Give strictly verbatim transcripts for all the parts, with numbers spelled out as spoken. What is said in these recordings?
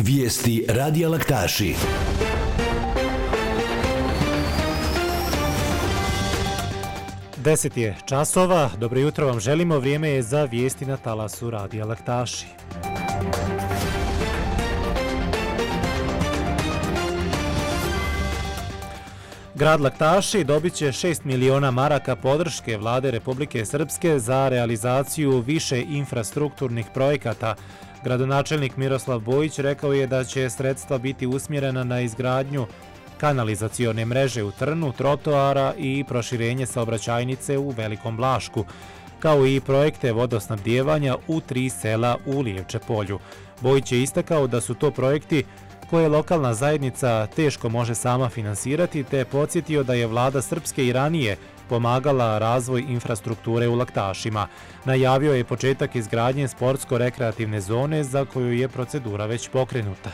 Vijesti Radija Laktaši. Deset je časova, dobro jutro vam želimo, vrijeme je za vijesti na talasu Radija Laktaši. Grad Laktaši dobit će šest miliona maraka podrške Vlade Republike Srpske za realizaciju više infrastrukturnih projekata. Gradonačelnik Miroslav Bojić rekao je da će sredstva biti usmjerena na izgradnju kanalizacione mreže u Trnu, trotoara i proširenje saobraćajnice u Velikom Blašku, kao i projekte vodosnabdijevanja u tri sela u Lijevče polju. Bojić je istakao da su to projekti koje lokalna zajednica teško može sama finansirati, te podsjetio da je vlada Srpske i ranije pomagala razvoj infrastrukture u Laktašima. Najavio je početak izgradnje sportsko-rekreativne zone za koju je procedura već pokrenuta.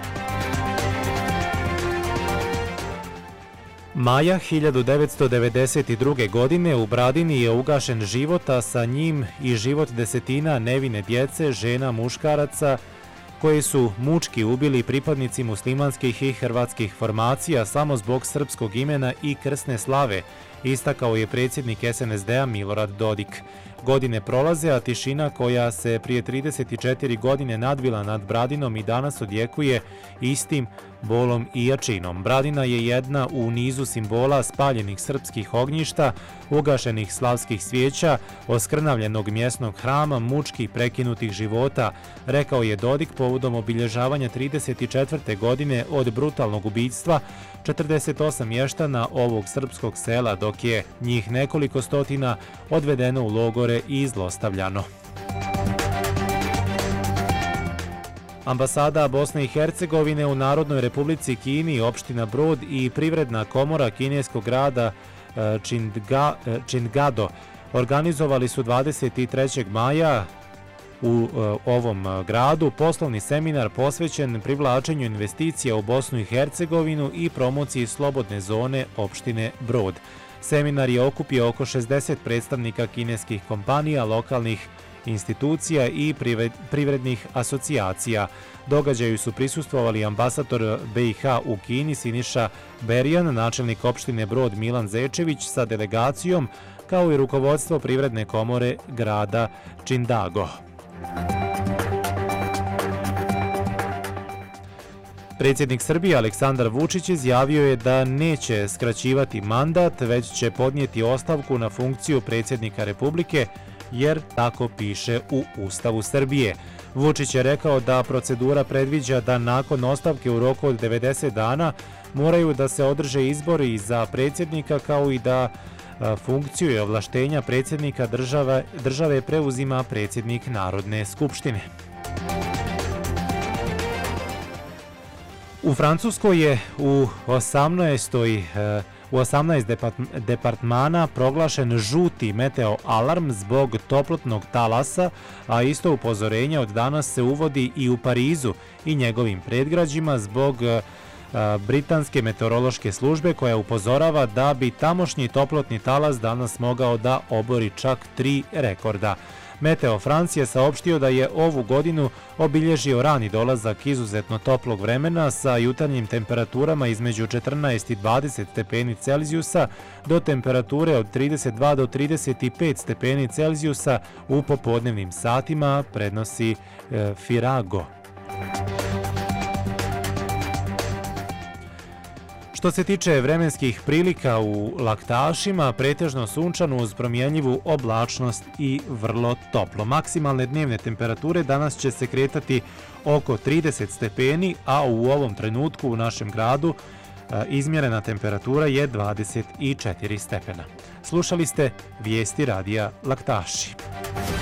Maja hiljadu devetsto devedeset druge. godine u Bradini je ugašen život, a sa njim i život desetina nevine djece, žena, muškaraca, koji su mučki ubili pripadnici muslimanskih i hrvatskih formacija samo zbog srpskog imena i krsne slave, istakao je predsjednik es en es de a Milorad Dodik. Godine prolaze, a tišina koja se prije trideset četiri godine nadvila nad Bradinom i danas odjekuje istim bolom i jačinom. Bradina je jedna u nizu simbola spaljenih srpskih ognjišta, ugašenih slavskih svijeća, oskrnavljenog mjesnog hrama, mučkih prekinutih života, rekao je Dodik povodom obilježavanja trideset četvrte. godine od brutalnog ubijstva četrdeset osam mještana ovog srpskog sela, dok je njih nekoliko stotina odvedeno u logore i zlostavljano. Ambasada Bosne i Hercegovine u Narodnoj Republici Kini, opština Brod i Privredna komora kineskog grada Čingga, Čingado organizovali su dvadeset trećeg. maja u ovom gradu poslovni seminar posvećen privlačenju investicija u Bosnu i Hercegovinu i promociji slobodne zone opštine Brod. Seminar je okupio oko šezdeset predstavnika kineskih kompanija, lokalnih institucija i privrednih asocijacija. Događaju su prisustvovali ambasador be i ha u Kini Siniša Berjan, načelnik opštine Brod Milan Zečević sa delegacijom, kao i rukovodstvo Privredne komore grada Čindago. Predsjednik Srbije Aleksandar Vučić izjavio je da neće skraćivati mandat, već će podnijeti ostavku na funkciju predsjednika Republike, jer tako piše u Ustavu Srbije. Vučić je rekao da procedura predviđa da nakon ostavke u roku od devedeset dana moraju da se održe izbori za predsjednika, kao i da funkciju i ovlaštenja predsjednika države, države preuzima predsjednik Narodne skupštine. U Francuskoj je u osamnaestoj U osamnaest departmana proglašen žuti meteo alarm zbog toplotnog talasa, a isto upozorenje od danas se uvodi i u Parizu i njegovim predgrađima zbog britanske meteorološke službe, koja upozorava da bi tamošnji toplotni talas danas mogao da obori čak tri rekorda. Meteo France je saopštio da je ovu godinu obilježio rani dolazak izuzetno toplog vremena sa jutarnjim temperaturama između četrnaest i dvadeset stepeni Celzijusa do temperature od trideset dva do trideset pet stepeni Celzijusa u popodnevnim satima, prenosi e, Firago. Što se tiče vremenskih prilika u Laktašima, pretežno sunčano uz promjenjivu oblačnost i vrlo toplo. Maksimalne dnevne temperature danas će se kretati oko trideset stepeni, a u ovom trenutku u našem gradu izmjerena temperatura je dvadeset četiri stepena. Slušali ste vijesti Radija Laktaši.